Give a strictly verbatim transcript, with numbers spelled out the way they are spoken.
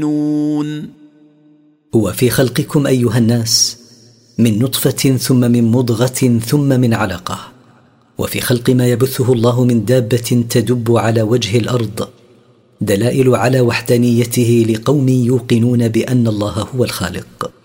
نون. وفي خلقكم أيها الناس من نطفة ثم من مضغة ثم من علقة، وفي خلق ما يبثه الله من دابة تدب على وجه الأرض دلائل على وحدانيته لقوم يوقنون بأن الله هو الخالق.